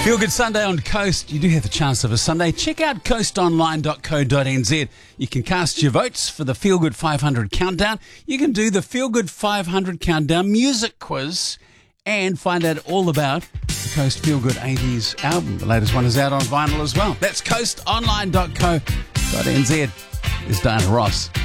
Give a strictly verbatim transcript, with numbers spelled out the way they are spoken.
Feel Good Sunday on Coast. You do have the chance of a Sunday. Check out coast online dot co dot n z. You can cast your votes for the Feel Good five hundred Countdown. You can do the Feel Good five hundred Countdown music quiz and find out all about the Coast Feel Good eighties album. The latest one is out on vinyl as well. That's coast online dot co dot n z. It's Diana Ross.